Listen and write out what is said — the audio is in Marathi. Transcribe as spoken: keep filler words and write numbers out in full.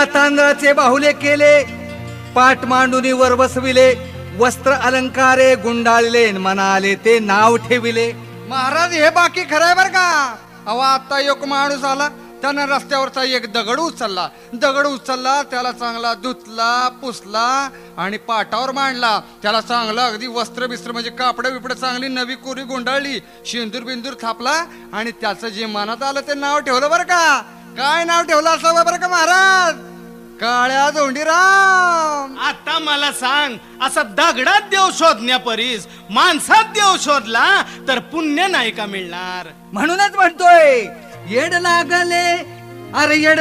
तांदळाचे बाहुले केले, पाट मांडूनी वर बसविले, वस्त्र अलंकारे गुंडाळले, मनाले ते नाव ठेविले. महाराज हे बाकी खरंय बर का. अहो आता एक माणूस आला, त्यानं रस्त्यावरचा एक दगड उचलला, दगड उचलला त्याला चांगला धुतला, पुसला आणि पाटावर मांडला. त्याला चांगलं अगदी वस्त्र बिस्त्र म्हणजे कापड बिपड चांगली नवी कोरी गुंडाळली, शेंदूर बिंदूर थापला आणि त्याचं जे मनात आलं ते नाव ठेवलं बरं का. काय नाव ठेवलं असं बरं का महाराज? काळ्या धोंडीराम. आता मला सांग, असा दगडात देव शोधण्यापरीस माणसात देव शोधला तर पुण्य नाही का मिळणार? म्हणूनच म्हणतोय येड लागले, अरे येड